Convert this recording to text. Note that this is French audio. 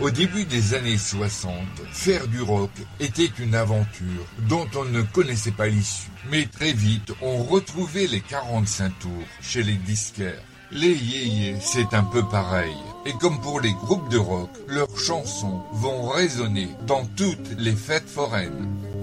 Au début des années 60, faire du rock était une aventure dont on ne connaissait pas l'issue. Mais très vite, on retrouvait les 45 tours chez les disquaires. Les yéyés, c'est un peu pareil. Et comme pour les groupes de rock, leurs chansons vont résonner dans toutes les fêtes foraines.